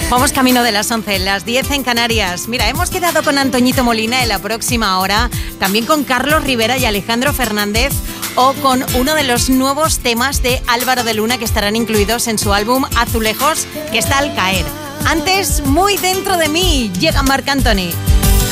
Vamos camino de las 11, las 10 en Canarias. Mira, hemos quedado con Antoñito Molina en la próxima hora, también con Carlos Rivera y Alejandro Fernández, o con uno de los nuevos temas de Álvaro de Luna que estarán incluidos en su álbum Azulejos, que está al caer. Antes, muy dentro de mí, llega Marc Anthony.